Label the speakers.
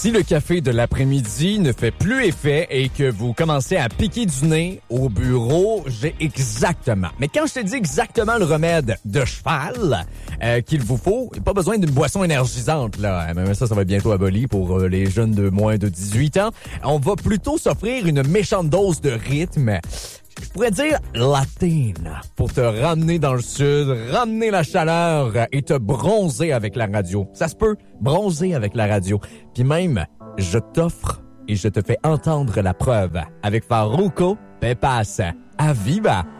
Speaker 1: Si le café de l'après-midi ne fait plus effet et que vous commencez à piquer du nez au bureau, j'ai exactement, mais quand je te dis exactement le remède de cheval qu'il vous faut, pas besoin d'une boisson énergisante, là. Même ça va être bientôt aboli pour les jeunes de moins de 18 ans. On va plutôt s'offrir une méchante dose de rythme. Je pourrais dire latine pour te ramener dans le sud, ramener la chaleur et te bronzer avec la radio. Ça se peut, bronzer avec la radio. Puis même, je t'offre et je te fais entendre la preuve avec Farruko Pepas. À Viva!